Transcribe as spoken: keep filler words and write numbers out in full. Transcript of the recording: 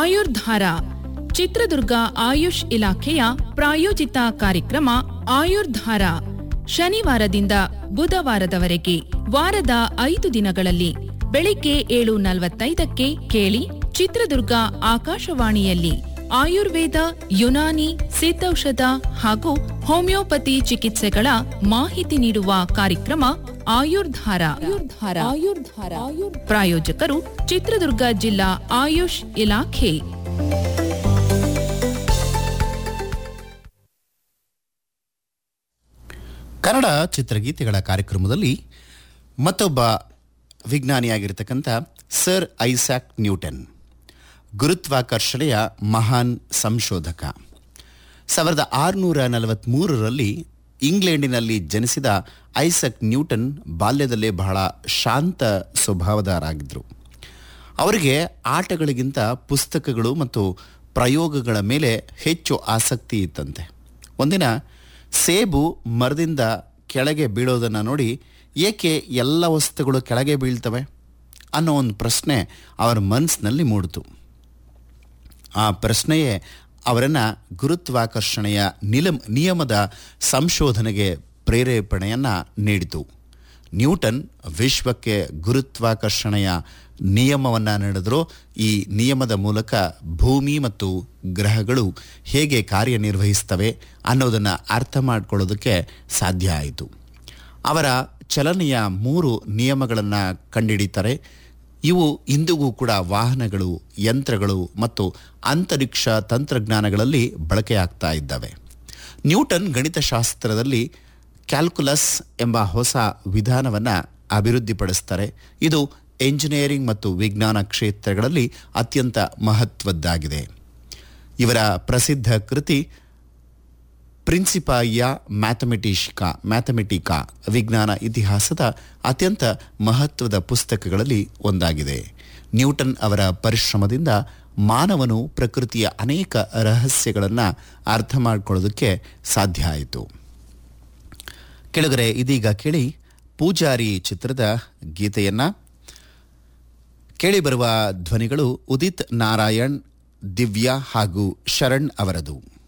ಆಯುರ್ಧಾರ ಚಿತ್ರದುರ್ಗ ಆಯುಷ್ ಇಲಾಖೆಯ ಪ್ರಾಯೋಜಿತ ಕಾರ್ಯಕ್ರಮ ಆಯುರ್ಧಾರ ಶನಿವಾರದಿಂದ ಬುಧವಾರದವರೆಗೆ ವಾರದ ಐದು ದಿನಗಳಲ್ಲಿ ಬೆಳಿಗ್ಗೆ ಏಳು ನಲವತ್ತೈದಕ್ಕೆ ಕೇಳಿ ಚಿತ್ರದುರ್ಗ ಆಕಾಶವಾಣಿಯಲ್ಲಿ ಆಯುರ್ವೇದ, ಯುನಾನಿ, ಸಿದ್ಧೌಷಧ ಹಾಗೂ ಹೋಮಿಯೋಪತಿ ಚಿಕಿತ್ಸೆಗಳ ಮಾಹಿತಿ ನೀಡುವ ಕಾರ್ಯಕ್ರಮ ಆಯುರ್ಧಾರ. ಆಯುರ್ಧಾರ ಆಯುರ್ಧಾರ ಪ್ರಾಯೋಜಕರು ಚಿತ್ರದುರ್ಗ ಜಿಲ್ಲಾ ಆಯುಷ್ ಇಲಾಖೆ. ಕನ್ನಡ ಚಿತ್ರಗೀತೆಗಳ ಕಾರ್ಯಕ್ರಮದಲ್ಲಿ ಮತ್ತೊಬ್ಬ ವಿಜ್ಞಾನಿಯಾಗಿರ್ತಕ್ಕಂಥ ಸರ್ ಐಸಾಕ್ ನ್ಯೂಟನ್, ಗುರುತ್ವಾಕರ್ಷಣೆಯ ಮಹಾನ್ ಸಂಶೋಧಕ. ಸಾವಿರದ ಆರುನೂರ ನಲವತ್ತ್ಮೂರರಲ್ಲಿ ಇಂಗ್ಲೆಂಡಿನಲ್ಲಿ ಜನಿಸಿದ ಐಸಾಕ್ ನ್ಯೂಟನ್ ಬಾಲ್ಯದಲ್ಲೇ ಬಹಳ ಶಾಂತ ಸ್ವಭಾವದವರಾಗಿದ್ದರು. ಅವರಿಗೆ ಆಟಗಳಿಗಿಂತ ಪುಸ್ತಕಗಳು ಮತ್ತು ಪ್ರಯೋಗಗಳ ಮೇಲೆ ಹೆಚ್ಚು ಆಸಕ್ತಿ ಇತ್ತಂತೆ. ಒಂದಿನ ಸೇಬು ಮರದಿಂದ ಕೆಳಗೆ ಬೀಳೋದನ್ನು ನೋಡಿ ಏಕೆ ಎಲ್ಲ ವಸ್ತುಗಳು ಕೆಳಗೆ ಬೀಳ್ತವೆ ಅನ್ನೋ ಒಂದು ಪ್ರಶ್ನೆ ಅವರ ಮನಸ್ಸಿನಲ್ಲಿ ಮೂಡಿತು. ಆ ಪ್ರಶ್ನೆಯೇ ಅವರನ್ನು ಗುರುತ್ವಾಕರ್ಷಣೆಯ ನಿಲಂ ನಿಯಮದ ಸಂಶೋಧನೆಗೆ ಪ್ರೇರೇಪಣೆಯನ್ನು ನೀಡಿತು. ನ್ಯೂಟನ್ ವಿಶ್ವಕ್ಕೆ ಗುರುತ್ವಾಕರ್ಷಣೆಯ ನಿಯಮವನ್ನು ನೀಡಿದ್ರು. ಈ ನಿಯಮದ ಮೂಲಕ ಭೂಮಿ ಮತ್ತು ಗ್ರಹಗಳು ಹೇಗೆ ಕಾರ್ಯನಿರ್ವಹಿಸ್ತವೆ ಅನ್ನೋದನ್ನು ಅರ್ಥ ಮಾಡಿಕೊಳ್ಳೋದಕ್ಕೆ ಸಾಧ್ಯ ಆಯಿತು. ಅವರ ಚಲನೆಯ ಮೂರು ನಿಯಮಗಳನ್ನು ಕಂಡುಹಿಡಿತಾರೆ. ಇವು ಇಂದಿಗೂ ಕೂಡ ವಾಹನಗಳು, ಯಂತ್ರಗಳು ಮತ್ತು ಅಂತರಿಕ್ಷ ತಂತ್ರಜ್ಞಾನಗಳಲ್ಲಿ ಬಳಕೆಯಾಗ್ತಾ ಇದ್ದಾವೆ. ನ್ಯೂಟನ್ ಗಣಿತಶಾಸ್ತ್ರದಲ್ಲಿ ಕ್ಯಾಲ್ಕುಲಸ್ ಎಂಬ ಹೊಸ ವಿಧಾನವನ್ನು ಅಭಿವೃದ್ಧಿಪಡಿಸ್ತಾರೆ. ಇದು ಎಂಜಿನಿಯರಿಂಗ್ ಮತ್ತು ವಿಜ್ಞಾನ ಕ್ಷೇತ್ರಗಳಲ್ಲಿ ಅತ್ಯಂತ ಮಹತ್ವದ್ದಾಗಿದೆ. ಇವರ ಪ್ರಸಿದ್ಧ ಕೃತಿ ಪ್ರಿನ್ಸಿಪಾಯಿಯಾ ಮ್ಯಾಥಮೆಟಿಷಿಕಾ ಮ್ಯಾಥಮೆಟಿಕಾ ವಿಜ್ಞಾನ ಇತಿಹಾಸದ ಅತ್ಯಂತ ಮಹತ್ವದ ಪುಸ್ತಕಗಳಲ್ಲಿ ಒಂದಾಗಿದೆ. ನ್ಯೂಟನ್ ಅವರ ಪರಿಶ್ರಮದಿಂದ ಮಾನವನು ಪ್ರಕೃತಿಯ ಅನೇಕ ರಹಸ್ಯಗಳನ್ನು ಅರ್ಥ ಮಾಡಿಕೊಳ್ಳೋದಕ್ಕೆ ಸಾಧ್ಯ ಆಯಿತು. ಕೆಳಗರೆ ಇದೀಗ ಕೇಳಿ ಪೂಜಾರಿ ಚಿತ್ರದ ಗೀತೆಯನ್ನು. ಕೇಳಿಬರುವ ಧ್ವನಿಗಳು ಉದಿತ್ ನಾರಾಯಣ್, ದಿವ್ಯಾ ಹಾಗೂ ಶರಣ್ ಅವರದು.